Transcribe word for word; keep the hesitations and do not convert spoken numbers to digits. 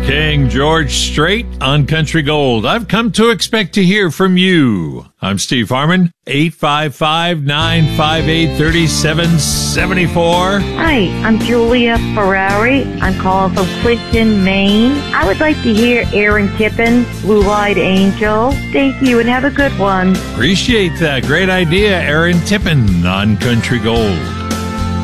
King George Strait on Country Gold. I've come to expect to hear from you. I'm Steve Harmon, eight five five, nine five eight, three seven seven four. Hi, I'm Julia Ferrari. I'm calling from Clifton, Maine. I would like to hear Aaron Tippin, Blue-Eyed Angel. Thank you, and have a good one. Appreciate that. Great idea, Aaron Tippin on Country Gold.